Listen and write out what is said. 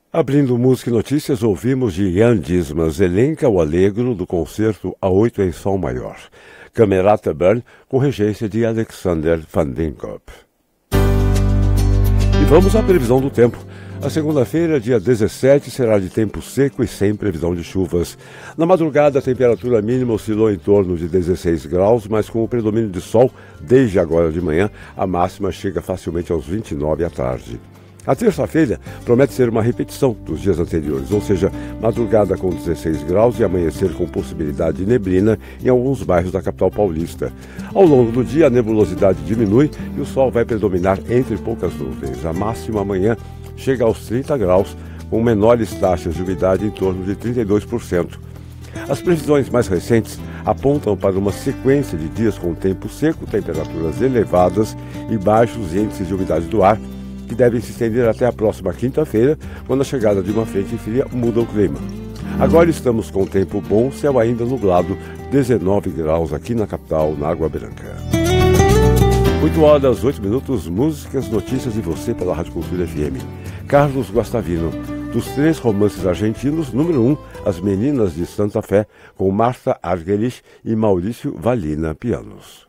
Abrindo música e notícias, ouvimos de Jan Dismas, Elenca o Allegro, do concerto A8 em Sol Maior. Camerata Burn, com regência de Alexander van den Koop. E vamos à previsão do tempo. A segunda-feira, dia 17, será de tempo seco e sem previsão de chuvas. Na madrugada, a temperatura mínima oscilou em torno de 16 graus, mas com o predomínio de sol, desde agora de manhã, a máxima chega facilmente aos 29 à tarde. A terça-feira promete ser uma repetição dos dias anteriores, ou seja, madrugada com 16 graus e amanhecer com possibilidade de neblina em alguns bairros da capital paulista. Ao longo do dia, a nebulosidade diminui e o sol vai predominar entre poucas nuvens. A máxima amanhã chega aos 30 graus, com menores taxas de umidade em torno de 32%. As previsões mais recentes apontam para uma sequência de dias com tempo seco, temperaturas elevadas e baixos índices de umidade do ar, que devem se estender até a próxima quinta-feira, quando a chegada de uma frente fria muda o clima. Agora estamos com tempo bom, céu ainda nublado, 19 graus aqui na capital, na Água Branca. 8 horas, 8 minutos, músicas, notícias e você pela Rádio Cultura FM. Carlos Guastavino, dos 3 romances argentinos, número 1, As Meninas de Santa Fé, com Marta Argerich e Maurício Valina, pianos.